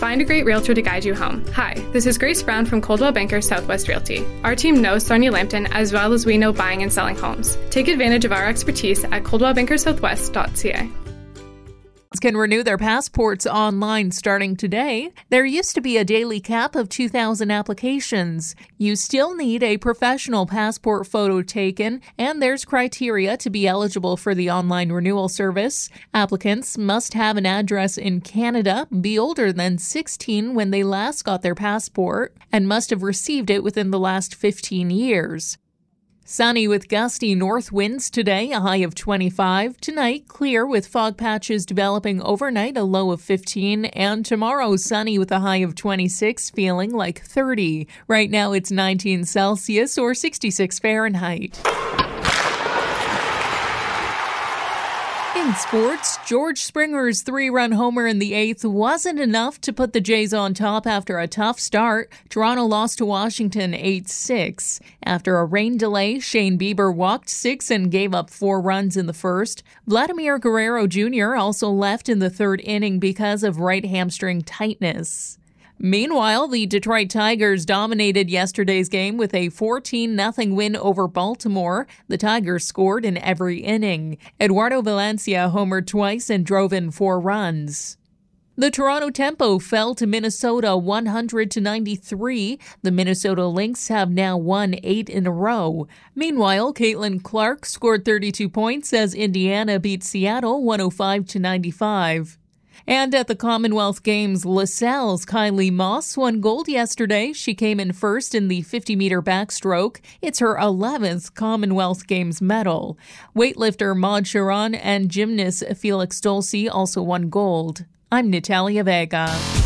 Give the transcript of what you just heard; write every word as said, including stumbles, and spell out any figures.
Find a great realtor to guide you home. Hi, this is Grace Brown from Coldwell Banker Southwest Realty. Our team knows Sonia Lambton as well as we know buying and selling homes. Take advantage of our expertise at coldwell banker southwest dot c a. Can renew their passports online starting today. There used to be a daily cap of two thousand applications. You still need a professional passport photo taken, and there's criteria to be eligible for the online renewal service. Applicants must have an address in Canada, be older than sixteen when they last got their passport, and must have received it within the last fifteen years. Sunny with gusty north winds today, a high of twenty-five. Tonight, clear with fog patches developing overnight, a low of fifteen. And tomorrow, sunny with a high of twenty-six, feeling like thirty. Right now, it's nineteen Celsius or sixty-six Fahrenheit. In sports, George Springer's three-run homer in the eighth wasn't enough to put the Jays on top after a tough start. Toronto lost to Washington eight six. After a rain delay, Shane Bieber walked six and gave up four runs in the first. Vladimir Guerrero Junior also left in the third inning because of right hamstring tightness. Meanwhile, the Detroit Tigers dominated yesterday's game with a fourteen nothing win over Baltimore. The Tigers scored in every inning. Eduardo Valencia homered twice and drove in four runs. The Toronto Tempo fell to Minnesota one hundred to ninety-three. The Minnesota Lynx have now won eight in a row. Meanwhile, Caitlin Clark scored thirty-two points as Indiana beat Seattle one oh five to ninety-five. And at the Commonwealth Games, LaSalle's Kylie Moss won gold yesterday. She came in first in the fifty-meter backstroke. It's her eleventh Commonwealth Games medal. Weightlifter Maud Sharon and gymnast Felix Dulce also won gold. I'm Natalia Vega.